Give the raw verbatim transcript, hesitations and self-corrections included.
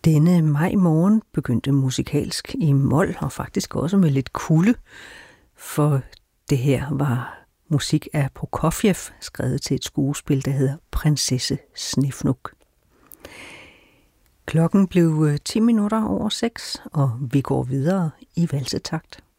Denne maj-morgen begyndte musikalsk i mol, og faktisk også med lidt kulde, for det her var musik af Prokofjev, skrevet til et skuespil, der hedder Prinsesse Snefnug. Klokken blev ti minutter over seks, og vi går videre i valsetakt.